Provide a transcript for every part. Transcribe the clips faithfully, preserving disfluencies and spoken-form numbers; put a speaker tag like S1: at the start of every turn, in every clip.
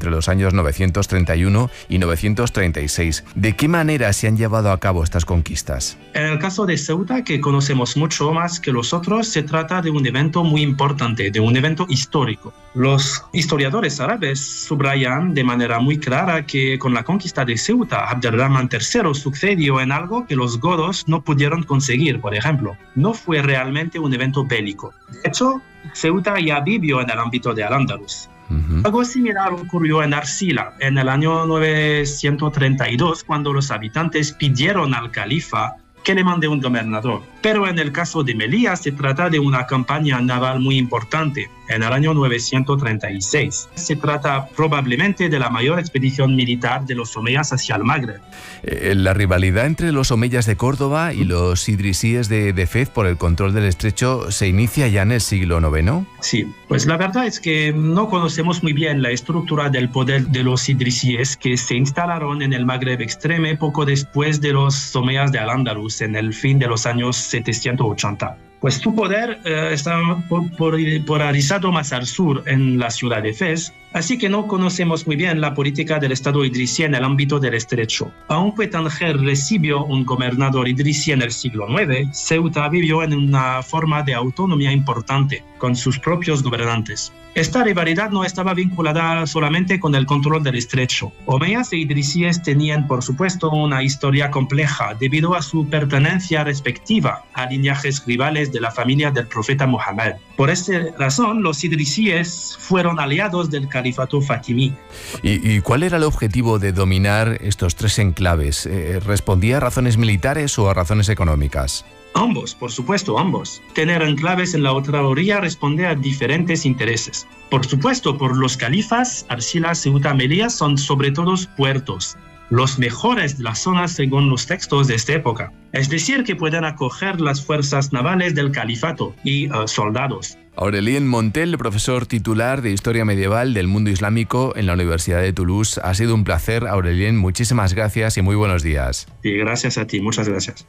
S1: entre los años novecientos treinta y uno y novecientos treinta y seis. ¿De qué manera se han llevado a cabo estas conquistas?
S2: En el caso de Ceuta, que conocemos mucho más que los otros, se trata de un evento muy importante, de un evento histórico. Los historiadores árabes subrayan de manera muy clara que con la conquista de Ceuta, Abderrahmán tercero sucedió en algo que los godos no pudieron conseguir, por ejemplo. No fue realmente un evento bélico. De hecho, Ceuta ya vivió en el ámbito de Al-Ándalus. Uh-huh. Algo similar ocurrió en Arcila en el año novecientos treinta y dos, cuando los habitantes pidieron al califa que le mande un gobernador. Pero en el caso de Melilla se trata de una campaña naval muy importante. En el año novecientos treinta y seis se trata probablemente de la mayor expedición militar de los omeyas hacia el Magreb.
S1: Eh, la rivalidad entre los omeyas de Córdoba y los idrisíes de, de Fez por el control del estrecho se inicia ya en el siglo noveno.
S2: Sí, pues la verdad es que no conocemos muy bien la estructura del poder de los idrisíes, que se instalaron en el Magreb extremo poco después de los omeyas de Al-Ándalus en el fin de los años setecientos ochenta. Pues su poder eh, está por, por, polarizado más al sur, en la ciudad de Fez, así que no conocemos muy bien la política del Estado idrisí en el ámbito del estrecho. Aunque Tánger recibió un gobernador idrisí en el siglo nueve, Ceuta vivió en una forma de autonomía importante, con sus propios gobernantes. Esta rivalidad no estaba vinculada solamente con el control del estrecho. Omeyas e idrisíes tenían, por supuesto, una historia compleja debido a su pertenencia respectiva a linajes rivales de la familia del profeta Muhammad. Por esa razón, los idrisíes fueron aliados del califato fatimí.
S1: ¿Y, y cuál era el objetivo de dominar estos tres enclaves? Eh, ¿Respondía a razones militares o a razones económicas?
S2: Ambos, por supuesto, ambos. Tener enclaves en la otra orilla responde a diferentes intereses. Por supuesto, por los califas, Arcila, Ceuta, Melilla son sobre todo puertos, los mejores de la zona según los textos de esta época. Es decir, que pueden acoger las fuerzas navales del califato y uh, soldados.
S1: Aurélien Montel, profesor titular de Historia Medieval del Mundo Islámico en la Universidad de Toulouse. Ha sido un placer, Aurélien. Muchísimas gracias y muy buenos días.
S2: Y gracias a ti, muchas gracias.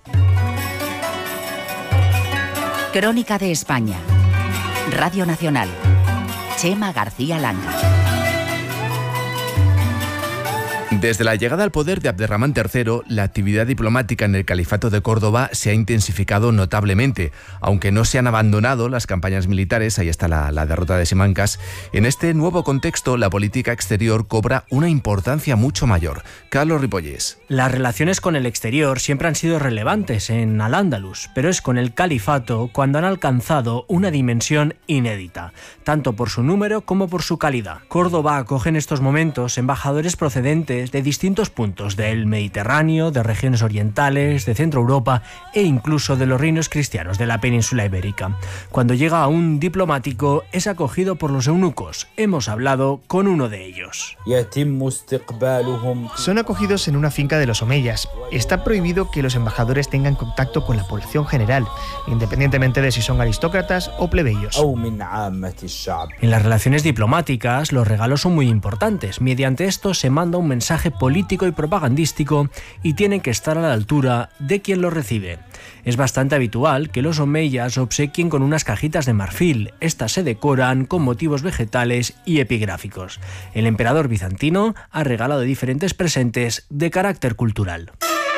S3: Crónica de España. Radio Nacional. Chema García Langa.
S1: Desde la llegada al poder de Abderrahmán tercero, la actividad diplomática en el Califato de Córdoba se ha intensificado notablemente. Aunque no se han abandonado las campañas militares, ahí está la, la derrota de Simancas, en este nuevo contexto la política exterior cobra una importancia mucho mayor. Carlos Ripollés.
S4: Las relaciones con el exterior siempre han sido relevantes en Al-Ándalus, pero es con el Califato cuando han alcanzado una dimensión inédita, tanto por su número como por su calidad. Córdoba acoge en estos momentos embajadores procedentes de distintos puntos del Mediterráneo, de regiones orientales, de Centro Europa e incluso de los reinos cristianos de la península ibérica. Cuando llega un diplomático es acogido por los eunucos. Hemos hablado con uno de ellos.
S5: Son acogidos en una finca de los omeyas. Está prohibido que los embajadores tengan contacto con la población general, independientemente de si son aristócratas o plebeyos.
S4: En las relaciones diplomáticas, los regalos son muy importantes. Mediante esto se manda un mensaje político y propagandístico y tienen que estar a la altura de quien lo recibe. Es bastante habitual que los omeyas obsequien con unas cajitas de marfil. Estas se decoran con motivos vegetales y epigráficos. El emperador bizantino ha regalado diferentes presentes de carácter cultural.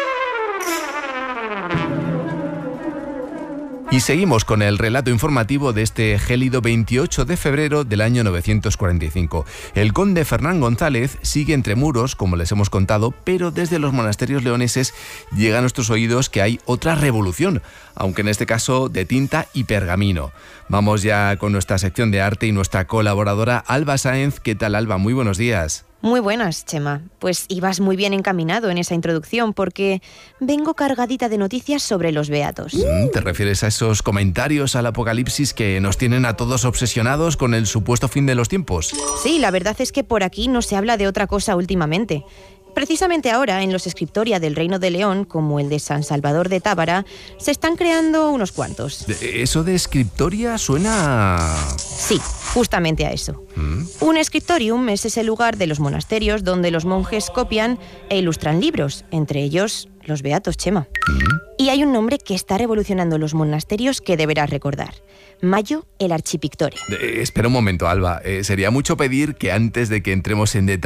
S1: Y seguimos con el relato informativo de este gélido veintiocho de febrero del año novecientos cuarenta y cinco. El conde Fernán González sigue entre muros, como les hemos contado, pero desde los monasterios leoneses llega a nuestros oídos que hay otra revolución, aunque en este caso de tinta y pergamino. Vamos ya con nuestra sección de arte y nuestra colaboradora Alba Sáenz. ¿Qué tal, Alba? Muy buenos días.
S6: Muy buenas, Chema. Pues ibas muy bien encaminado en esa introducción porque vengo cargadita de noticias sobre los beatos.
S1: ¿Te refieres a esos comentarios al apocalipsis que nos tienen a todos obsesionados con el supuesto fin de los tiempos?
S6: Sí, la verdad es que por aquí no se habla de otra cosa últimamente. Precisamente ahora, en los scriptoria del Reino de León, como el de San Salvador de Tábara, se están creando unos cuantos.
S1: ¿Eso de scriptoria suena...?
S6: Sí, justamente a eso. ¿Mm? Un scriptorium es ese lugar de los monasterios donde los monjes copian e ilustran libros, entre ellos los beatos, Chema. ¿Mm? Y hay un nombre que está revolucionando los monasterios que deberás recordar. Mayo el Archipictore.
S1: Eh, espera un momento, Alba. Eh, sería mucho pedir que antes de que entremos en detalle